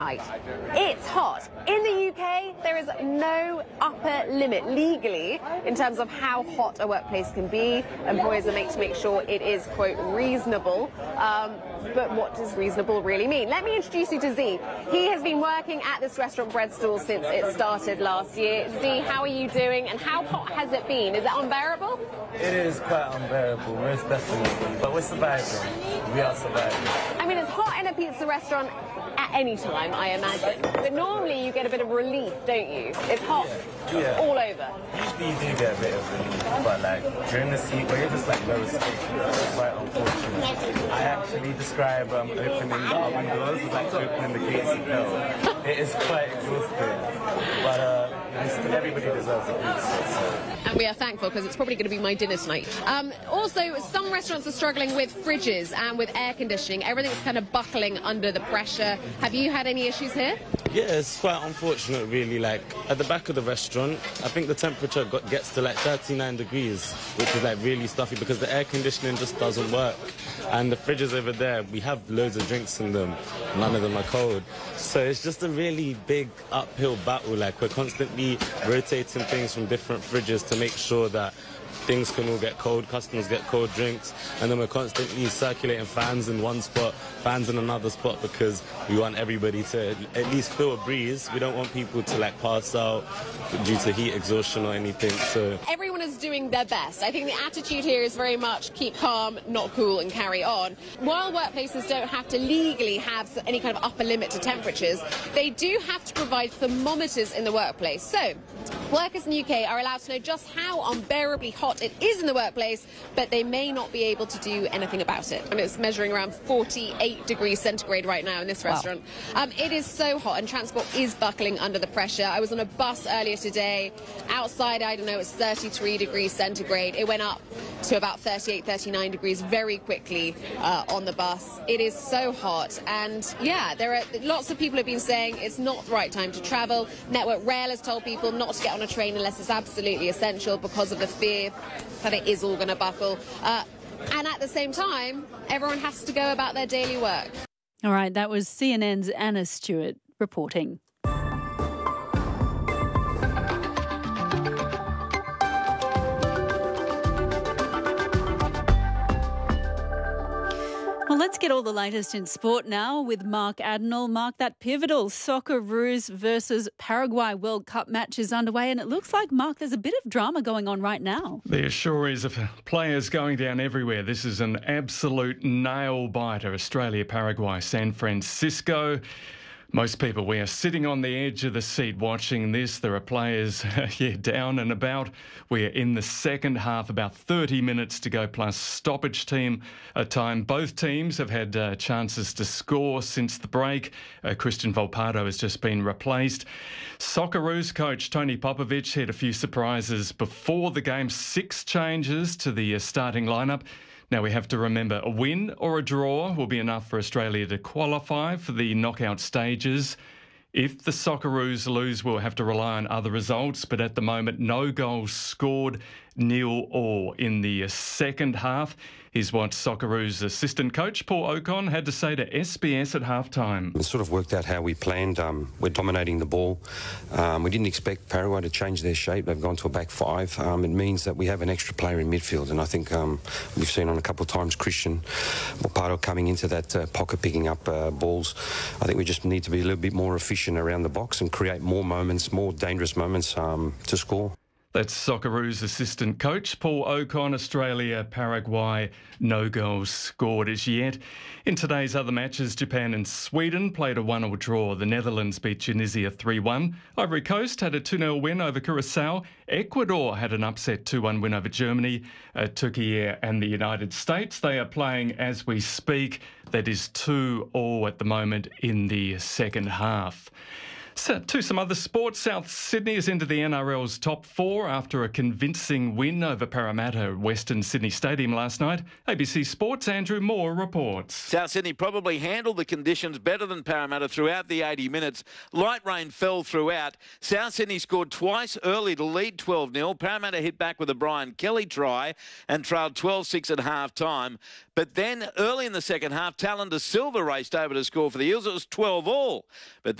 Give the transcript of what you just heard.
It's hot. In the UK, there is no upper limit legally in terms of how hot a workplace can be. Employers are made to make sure it is, quote, reasonable. But what does reasonable really mean? Let me introduce you to Z. He has been working at this restaurant bread stall since it started last year. Z, how are you doing and how hot has it been? Is it unbearable? It is quite unbearable, most definitely. But we're surviving. We are surviving. I mean, it's hot in a pizza restaurant at any time, I imagine. But normally you get a bit of relief, don't you? It's hot all over. Usually you do get a bit of relief, but like during this heat where you're just like very sick, it's quite unfortunate. I actually describe opening the oven doors as like opening the gates of hell. It is quite exhausting, but everybody deserves a pizza. So. And we are thankful because it's probably going to be my dinner tonight. Also, some restaurants are struggling with fridges and with air conditioning. Everything's kind of buckling under the pressure. Have you had any issues here? Yeah, it's quite unfortunate, really. Like, at the back of the restaurant, I think the temperature gets to like 39 degrees, which is like really stuffy because the air conditioning just doesn't work. And the fridges over there, we have loads of drinks in them. None of them are cold. So it's just a really big uphill battle. Like, we're constantly rotating things from different fridges to make sure that things can all get cold, customers get cold drinks, and then we're constantly circulating fans in one spot, fans in another spot, because we want everybody to at least feel a breeze. We don't want people to like pass out due to heat exhaustion or anything. So everyone is doing their best. I think the attitude here is very much keep calm, not cool, and carry on. While workplaces don't have to legally have any kind of upper limit to temperatures, they do have to provide thermometers in the workplace. So workers in the UK are allowed to know just how unbearably hot it is in the workplace, but they may not be able to do anything about it. And it's measuring around 48 degrees centigrade right now in this restaurant. Wow. It is so hot and transport is buckling under the pressure. I was on a bus earlier today. Outside, I don't know, it's 33 degrees centigrade. It went up to about 38, 39 degrees very quickly on the bus. It is so hot. And yeah, there are lots of people have been saying it's not the right time to travel. Network Rail has told people not to get on a train unless it's absolutely essential because of the fear that it is all going to buckle. And at the same time, everyone has to go about their daily work. All right, that was CNN's Anna Stewart reporting. Well, let's get all the latest in sport now with Mark Adenall. Mark, that pivotal Socceroos versus Paraguay World Cup match is underway, and it looks like, Mark, there's a bit of drama going on right now. There sure is. Players going down everywhere. This is an absolute nail-biter. Australia, Paraguay, San Francisco. Most people, we are sitting on the edge of the seat watching this. There are players down and about. We are in the second half, about 30 minutes to go plus stoppage time. Both teams have had chances to score since the break. Christian Volpato has just been replaced. Socceroos coach Tony Popovic had a few surprises before the game. 6 changes to the starting lineup. Now, we have to remember a win or a draw will be enough for Australia to qualify for the knockout stages. If the Socceroos lose, we'll have to rely on other results. But at the moment, no goals scored, 0-0 in the second half. Here's what Socceroos assistant coach Paul Okon had to say to SBS at halftime. It sort of worked out how we planned. We're dominating the ball. We didn't expect Paraguay to change their shape. They've gone to a back 5. It means that we have an extra player in midfield. And I think we've seen on a couple of times Christian Volpato coming into that pocket, picking up balls. I think we just need to be a little bit more efficient around the box and create more moments, more dangerous moments to score. That's Socceroos assistant coach Paul Okon. Australia, Paraguay, no goals scored as yet. In today's other matches, Japan and Sweden played a 1-1 draw. The Netherlands beat Tunisia 3-1. Ivory Coast had a 2-0 win over Curacao. Ecuador had an upset 2-1 win over Germany. Turkey and the United States, they are playing as we speak. That is 2-2 at the moment in the second half. So, to some other sports, South Sydney is into the NRL's top 4 after a convincing win over Parramatta at Western Sydney Stadium last night. ABC Sports' Andrew Moore reports. South Sydney probably handled the conditions better than Parramatta throughout the 80 minutes. Light rain fell throughout. South Sydney scored twice early to lead 12-0. Parramatta hit back with a Brian Kelly try and trailed 12-6 at half-time. But then early in the second half, Talon De Silva raced over to score for the Eels. It was 12-all. But